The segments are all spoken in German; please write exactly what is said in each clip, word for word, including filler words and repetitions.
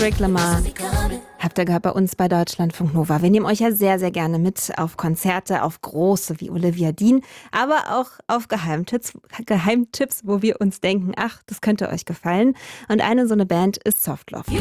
Kendrick Lamar. Habt ihr gehört bei uns bei Deutschlandfunk Nova. Wir nehmen euch ja sehr, sehr gerne mit auf Konzerte, auf große wie Olivia Dean, aber auch auf Geheimtipps, Geheimtipps, wo wir uns denken, ach, das könnte euch gefallen. Und eine so eine Band ist Soft Love.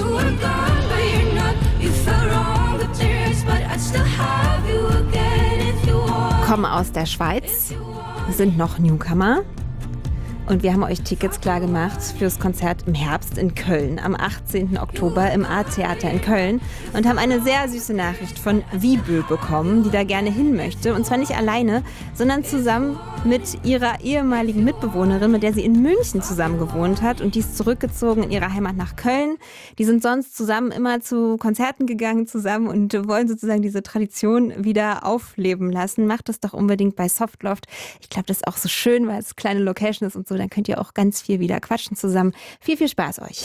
Kommen aus der Schweiz, sind noch Newcomer. Und wir haben euch Tickets klar gemacht fürs Konzert im Herbst in Köln, am achtzehnten Oktober im A-Theater in Köln und haben eine sehr süße Nachricht von Wiebel bekommen, die da gerne hin möchte. Und zwar nicht alleine, sondern zusammen mit ihrer ehemaligen Mitbewohnerin, mit der sie in München zusammen gewohnt hat. Und die ist zurückgezogen in ihre Heimat nach Köln. Die sind sonst zusammen immer zu Konzerten gegangen zusammen und wollen sozusagen diese Tradition wieder aufleben lassen. Macht das doch unbedingt bei Softloft. Ich glaube, das ist auch so schön, weil es kleine Location ist und so. Dann könnt ihr auch ganz viel wieder quatschen zusammen. Viel, viel Spaß euch.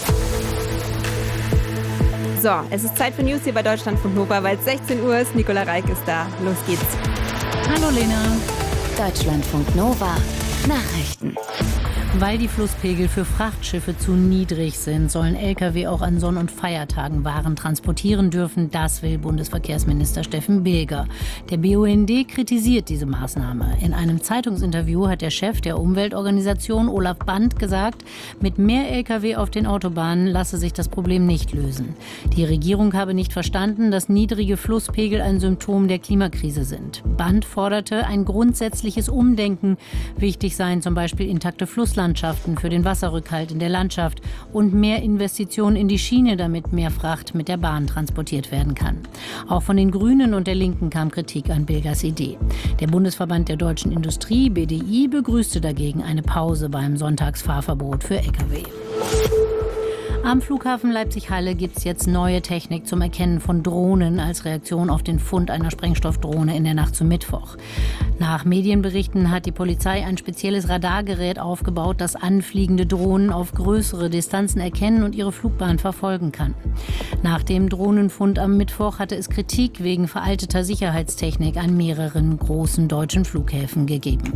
So, es ist Zeit für News hier bei Deutschlandfunk Nova, weil es sechzehn Uhr ist. Nicola Reik ist da. Los geht's. Hallo Lena. Deutschlandfunk Nova. Nachrichten. Weil die Flusspegel für Frachtschiffe zu niedrig sind, sollen L K W auch an Sonn- und Feiertagen Waren transportieren dürfen. Das will Bundesverkehrsminister Steffen Bilger. Der B U N D kritisiert diese Maßnahme. In einem Zeitungsinterview hat der Chef der Umweltorganisation Olaf Bandt gesagt, mit mehr L K W auf den Autobahnen lasse sich das Problem nicht lösen. Die Regierung habe nicht verstanden, dass niedrige Flusspegel ein Symptom der Klimakrise sind. Bandt forderte ein grundsätzliches Umdenken. Wichtig seien zum Beispiel intakte Flusslandschaften für den Wasserrückhalt in der Landschaft und mehr Investitionen in die Schiene, damit mehr Fracht mit der Bahn transportiert werden kann. Auch von den Grünen und der Linken kam Kritik an Bilgers Idee. Der Bundesverband der deutschen Industrie, B D I, begrüßte dagegen eine Pause beim Sonntagsfahrverbot für L K W. Am Flughafen Leipzig-Halle gibt es jetzt neue Technik zum Erkennen von Drohnen als Reaktion auf den Fund einer Sprengstoffdrohne in der Nacht zum Mittwoch. Nach Medienberichten hat die Polizei ein spezielles Radargerät aufgebaut, das anfliegende Drohnen auf größere Distanzen erkennen und ihre Flugbahn verfolgen kann. Nach dem Drohnenfund am Mittwoch hatte es Kritik wegen veralteter Sicherheitstechnik an mehreren großen deutschen Flughäfen gegeben.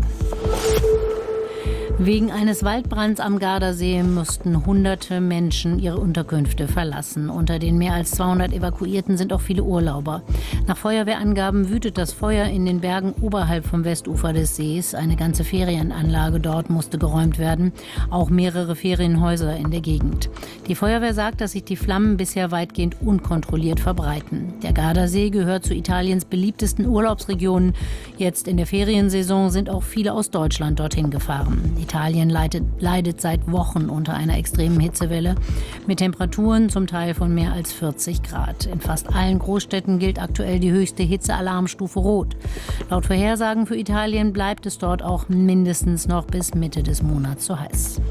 Wegen eines Waldbrands am Gardasee mussten hunderte Menschen ihre Unterkünfte verlassen. Unter den mehr als zweihundert Evakuierten sind auch viele Urlauber. Nach Feuerwehrangaben wütet das Feuer in den Bergen oberhalb vom Westufer des Sees. Eine ganze Ferienanlage dort musste geräumt werden, auch mehrere Ferienhäuser in der Gegend. Die Feuerwehr sagt, dass sich die Flammen bisher weitgehend unkontrolliert verbreiten. Der Gardasee gehört zu Italiens beliebtesten Urlaubsregionen. Jetzt in der Feriensaison sind auch viele aus Deutschland dorthin gefahren. Italien leidet, leidet seit Wochen unter einer extremen Hitzewelle mit Temperaturen zum Teil von mehr als vierzig Grad. In fast allen Großstädten gilt aktuell die höchste Hitzealarmstufe Rot. Laut Vorhersagen für Italien bleibt es dort auch mindestens noch bis Mitte des Monats so heiß.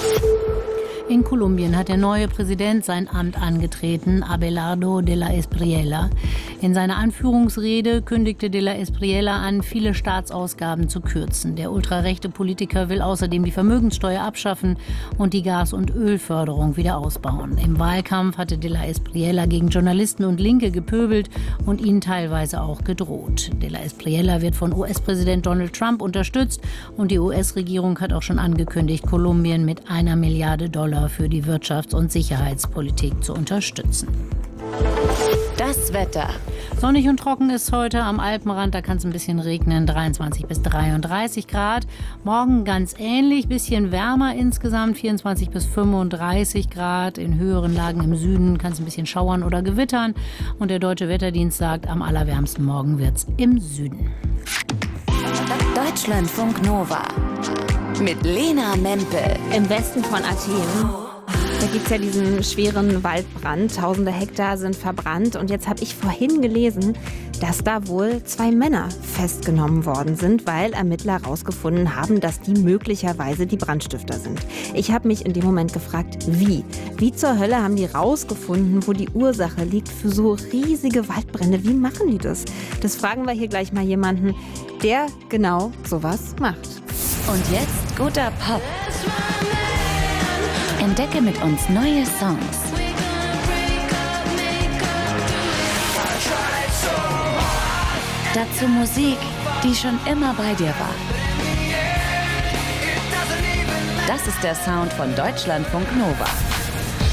In Kolumbien hat der neue Präsident sein Amt angetreten, Abelardo de la Espriella. In seiner Anführungsrede kündigte de la Espriella an, viele Staatsausgaben zu kürzen. Der ultrarechte Politiker will außerdem die Vermögenssteuer abschaffen und die Gas- und Ölförderung wieder ausbauen. Im Wahlkampf hatte de la Espriella gegen Journalisten und Linke gepöbelt und ihnen teilweise auch gedroht. De la Espriella wird von U S-Präsident Donald Trump unterstützt und die U S-Regierung hat auch schon angekündigt, Kolumbien mit einer Milliarde Dollar für die Wirtschafts- und Sicherheitspolitik zu unterstützen. Das Wetter. Sonnig und trocken ist heute am Alpenrand, da kann es ein bisschen regnen, dreiundzwanzig bis dreiunddreißig Grad. Morgen ganz ähnlich, bisschen wärmer insgesamt, vierundzwanzig bis fünfunddreißig Grad. In höheren Lagen im Süden kann es ein bisschen schauern oder gewittern. Und der Deutsche Wetterdienst sagt, am allerwärmsten morgen wird es im Süden. Deutschlandfunk Nova mit Lena Mempel. Im Westen von Athen, da gibt es ja diesen schweren Waldbrand. Tausende Hektar sind verbrannt. Und jetzt habe ich vorhin gelesen, dass da wohl zwei Männer festgenommen worden sind, weil Ermittler herausgefunden haben, dass die möglicherweise die Brandstifter sind. Ich habe mich in dem Moment gefragt, wie? Wie zur Hölle haben die rausgefunden, wo die Ursache liegt für so riesige Waldbrände? Wie machen die das? Das fragen wir hier gleich mal jemanden, der genau sowas macht. Und jetzt guter Pop. Entdecke mit uns neue Songs. Dazu Musik, die schon immer bei dir war. Das ist der Sound von Deutschlandfunk Nova.